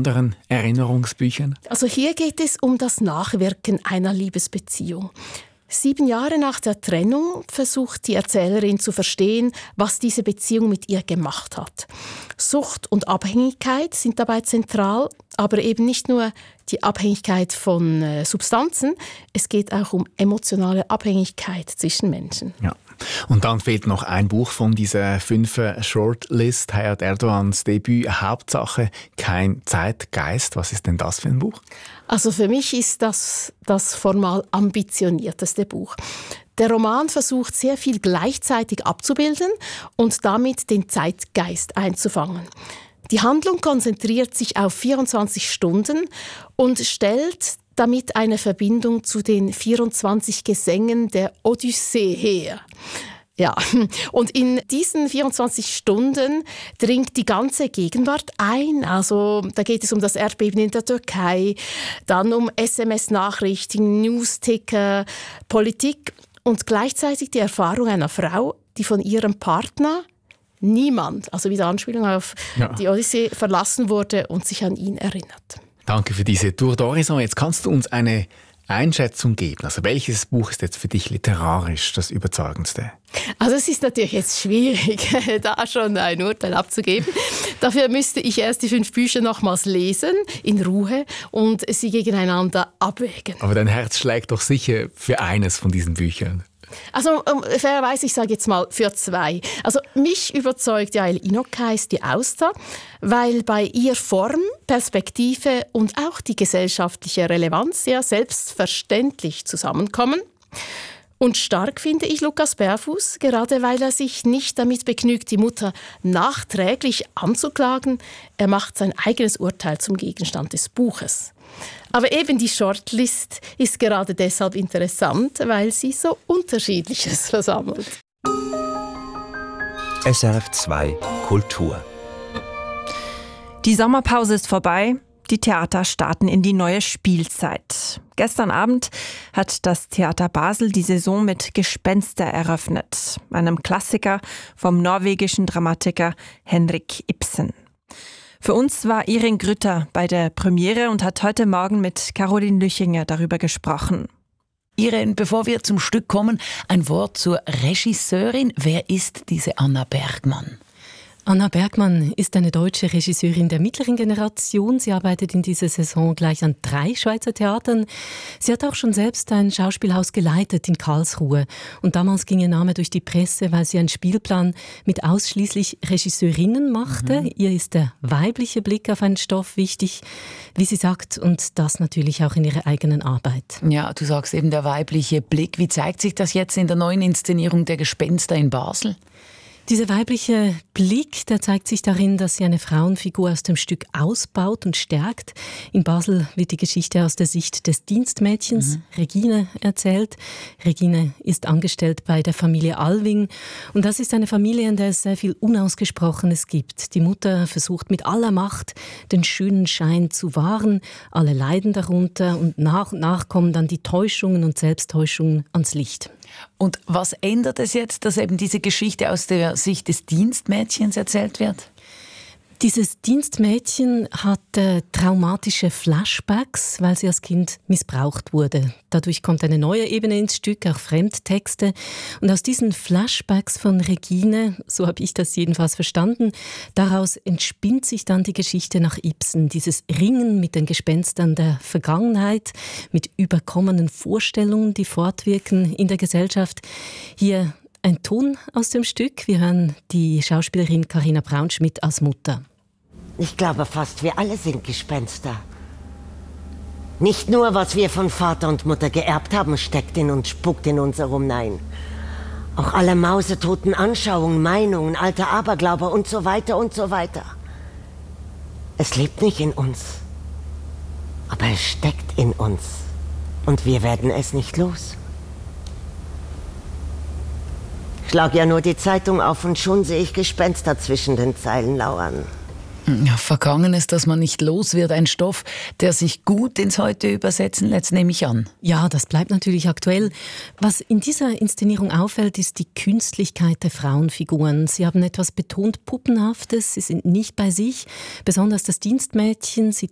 anderen Erinnerungsbüchern? Also hier geht es um das Nachwirken einer Liebesbeziehung. 7 Jahre nach der Trennung versucht die Erzählerin zu verstehen, was diese Beziehung mit ihr gemacht hat. Sucht und Abhängigkeit sind dabei zentral, aber eben nicht nur die Abhängigkeit von Substanzen, es geht auch um emotionale Abhängigkeit zwischen Menschen. Ja. Und dann fehlt noch ein Buch von dieser 5er-Shortlist, Hayat Erdogans Debüt, Hauptsache kein Zeitgeist. Was ist denn das für ein Buch? Also für mich ist das formal ambitionierteste Buch. Der Roman versucht sehr viel gleichzeitig abzubilden und damit den Zeitgeist einzufangen. Die Handlung konzentriert sich auf 24 Stunden und stellt damit eine Verbindung zu den 24 Gesängen der Odyssee her. Ja, und in diesen 24 Stunden dringt die ganze Gegenwart ein. Also da geht es um das Erdbeben in der Türkei, dann um SMS-Nachrichten, Newsticker, Politik und gleichzeitig die Erfahrung einer Frau, die von ihrem Partner niemand, also wieder Anspielung auf die Odyssee, verlassen wurde und sich an ihn erinnert. Danke für diese Tour d'Horizon. Jetzt kannst du uns eine Einschätzung geben. Also welches Buch ist jetzt für dich literarisch das überzeugendste? Also es ist natürlich jetzt schwierig, da schon ein Urteil abzugeben. Dafür müsste ich erst die 5 Bücher nochmals lesen, in Ruhe, und sie gegeneinander abwägen. Aber dein Herz schlägt doch sicher für eines von diesen Büchern. Also fairerweise, ich sage jetzt mal für 2. Also mich überzeugt Yael Inokays Die Auster, weil bei ihr Form, Perspektive und auch die gesellschaftliche Relevanz sehr selbstverständlich zusammenkommen. Und stark finde ich Lukas Berfuß, gerade weil er sich nicht damit begnügt, die Mutter nachträglich anzuklagen. Er macht sein eigenes Urteil zum Gegenstand des Buches. Aber eben die Shortlist ist gerade deshalb interessant, weil sie so Unterschiedliches versammelt. SRF 2 Kultur. Die Sommerpause ist vorbei. Die Theater starten in die neue Spielzeit. Gestern Abend hat das Theater Basel die Saison mit Gespenster eröffnet, einem Klassiker vom norwegischen Dramatiker Henrik Ibsen. Für uns war Irin Grütter bei der Premiere und hat heute Morgen mit Caroline Lüchinger darüber gesprochen. Irin, bevor wir zum Stück kommen, ein Wort zur Regisseurin. Wer ist diese Anna Bergmann? Anna Bergmann ist eine deutsche Regisseurin der mittleren Generation. Sie arbeitet in dieser Saison gleich an 3 Schweizer Theatern. Sie hat auch schon selbst ein Schauspielhaus geleitet in Karlsruhe. Und damals ging ihr Name durch die Presse, weil sie einen Spielplan mit ausschließlich Regisseurinnen machte. Ihr ist der weibliche Blick auf einen Stoff wichtig, wie sie sagt, und das natürlich auch in ihrer eigenen Arbeit. Ja, du sagst eben der weibliche Blick. Wie zeigt sich das jetzt in der neuen Inszenierung der Gespenster in Basel? Dieser weibliche Blick, der zeigt sich darin, dass sie eine Frauenfigur aus dem Stück ausbaut und stärkt. In Basel wird die Geschichte aus der Sicht des Dienstmädchens Regine erzählt. Regine ist angestellt bei der Familie Alving. Und das ist eine Familie, in der es sehr viel Unausgesprochenes gibt. Die Mutter versucht mit aller Macht, den schönen Schein zu wahren. Alle leiden darunter und nach kommen dann die Täuschungen und Selbsttäuschungen ans Licht. Und was ändert es jetzt, dass eben diese Geschichte aus der Sicht des Dienstmädchens erzählt wird? Dieses Dienstmädchen hat traumatische Flashbacks, weil sie als Kind missbraucht wurde. Dadurch kommt eine neue Ebene ins Stück, auch Fremdtexte. Und aus diesen Flashbacks von Regine, so habe ich das jedenfalls verstanden, daraus entspinnt sich dann die Geschichte nach Ibsen. Dieses Ringen mit den Gespenstern der Vergangenheit, mit überkommenen Vorstellungen, die fortwirken in der Gesellschaft. Hier ein Ton aus dem Stück. Wir hören die Schauspielerin Carina Braunschmidt als Mutter. Ich glaube fast, wir alle sind Gespenster. Nicht nur, was wir von Vater und Mutter geerbt haben, steckt in uns, spuckt in uns herum, nein. Auch alle mausetoten Anschauungen, Meinungen, alte Aberglaube und so weiter und so weiter. Es lebt nicht in uns, aber es steckt in uns. Und wir werden es nicht los. Ich schlage ja nur die Zeitung auf und schon sehe ich Gespenster zwischen den Zeilen lauern. Ja, Vergangenes, das man nicht los wird, ein Stoff, der sich gut ins Heute übersetzen lässt, nehme ich an. Ja, das bleibt natürlich aktuell. Was in dieser Inszenierung auffällt, ist die Künstlichkeit der Frauenfiguren. Sie haben etwas betont Puppenhaftes, sie sind nicht bei sich. Besonders das Dienstmädchen, sie